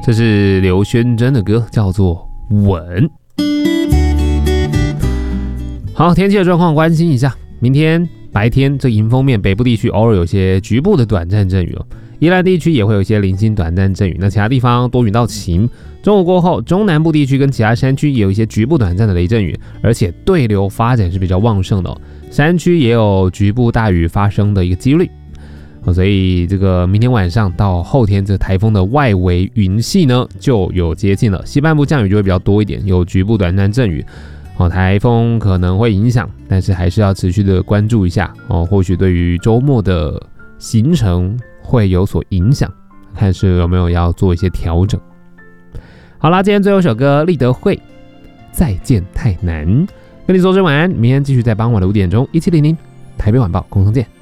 这是刘轩珍的歌，叫做《吻》。好，天气的状况关心一下。明天白天这迎风面北部地区偶尔有些局部的短暂阵雨哦，宜兰地区也会有一些零星短暂阵雨，那其他地方多云到晴。中午过后，中南部地区跟其他山区也有一些局部短暂的雷阵雨，而且对流发展是比较旺盛的哦，山区也有局部大雨发生的一个几率。所以这个明天晚上到后天，这台风的外围云系呢就有接近了，西半部降雨就会比较多一点，有局部短暂阵雨。台风可能会影响，但是还是要持续的关注一下哦，或许对于周末的行程会有所影响，看是有没有要做一些调整。好啦，今天最后一首歌，立德会《再见太难》，跟你说声晚安，明天继续在傍晚的5点钟，1700台北晚报空中见。